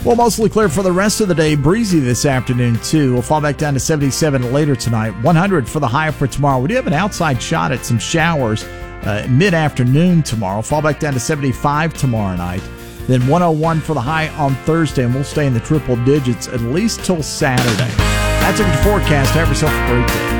Well, mostly clear for the rest of the day. Breezy this afternoon, too. We'll fall back down to 77 later tonight. 100 for the high for tomorrow. We do have an outside shot at some showers mid-afternoon tomorrow. Fall back down to 75 tomorrow night. Then 101 for the high on Thursday, and we'll stay in the triple digits at least till Saturday. That's a good forecast. Have yourself a great day.